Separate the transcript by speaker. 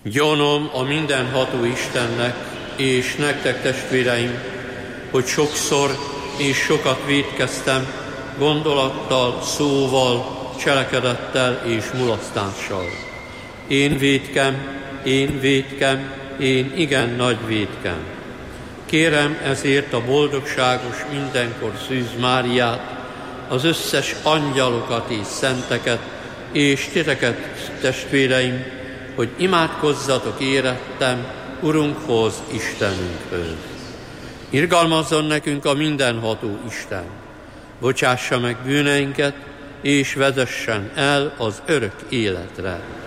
Speaker 1: Gyanom a mindenható Istennek, és nektek, testvéreim, hogy sokszor és sokat vétkeztem gondolattal, szóval, cselekedettel és mulasztással. Én vétkem, én igen nagy vétkem. Kérem ezért a boldogságos mindenkor Szűz Máriát, az összes angyalokat és szenteket, és titeket, testvéreim, hogy imádkozzatok érettem Urunkhoz, Istenünkhöz. Irgalmazzon nekünk a mindenható Isten, bocsássa meg bűneinket, és vezessen el az örök életre.